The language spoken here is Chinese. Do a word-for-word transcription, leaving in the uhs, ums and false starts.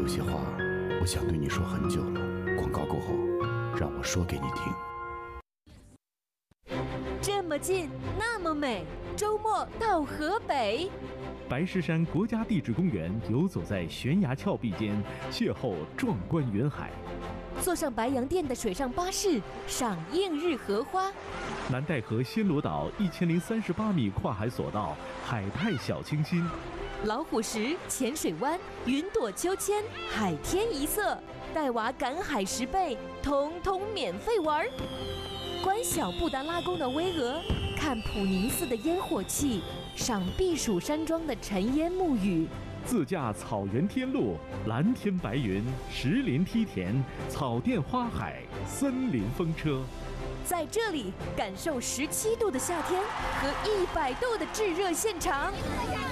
有些话我想对你说很久了，广告过后，让我说给你听。 这么近，那么美，周末到河北。 白石山国家地质公园游走在悬崖峭壁间，邂逅壮观云海。 坐上白洋淀的水上巴士，赏映日荷花。 南戴河暹罗岛一千零三十八米跨海索道，海派小清新。 老虎石、浅水湾、云朵秋千、海天一色，带娃赶海十倍，通通免费玩。观小布达拉宫的巍峨，看普宁寺的烟火气，赏避暑山庄的尘烟沐雨。 自驾草原天路，蓝天白云，石林梯田，草甸花海，森林风车。 在这里感受十七度的夏天和一百度的炙热现场。